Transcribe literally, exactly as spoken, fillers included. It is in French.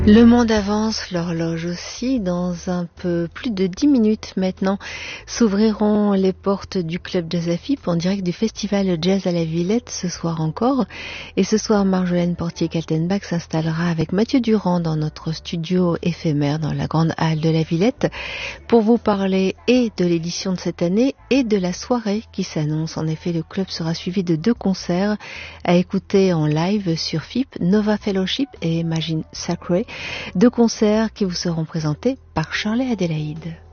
Le monde avance, l'horloge aussi. Dans un peu plus de dix minutes maintenant, s'ouvriront les portes du club Jazz A F I P en direct du festival Jazz à la Villette ce soir encore. Et ce soir, Marjolaine Portier-Kaltenbach s'installera avec Mathieu Durand dans notre studio éphémère dans la grande halle de la Villette pour vous parler et de l'édition de cette année et de la soirée qui s'annonce. En effet, le club sera suivi de deux concerts à écouter en live sur F I P, Nova Fellowship et Imagine Sacré. Deux concerts qui vous seront présentés par Shirley Adélaïde.